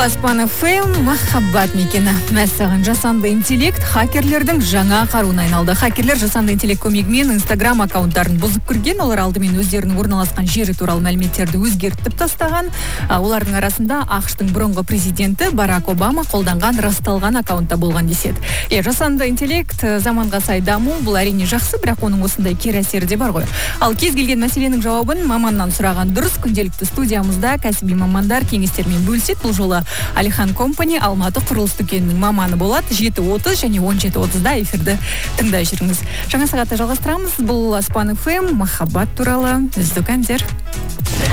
Аспан ФМ махаббат мекені. Мәссаған жасанды интеллект хакерлердің жаңа қаруына айналды. Хакерлер жасанды интеллект көмегімен Instagram аккаунттарын бұзып кірген. Олар алдымен өздерінің орналасқан жері туралы мәліметтерді өзгертіп тастаған. Олардың арасында ақш-тың бұрынғы президенті Барак Обама қолданған расталған аккаунтта болған деседі. Жасанды интеллект заманға сай даму, бұл әрине жақсы, бірақ оның осындай кері әсері де бар ғой. Ал кез келген мәселенің жауабын маманнан сұраған дұрыс. Күнделікті студиямызда кәсіби мамандар кеңестермен бөліседі. Бұл жолы Алихан Компани Алматы құрылыс дүкенінің маманы болады. 7:30 және 17:30-да эфирді тыңдай жүріңіз. Жаңа сағатта жалғастырамыз. Бұл Аспан ФМ махаббат туралы үздік әндер.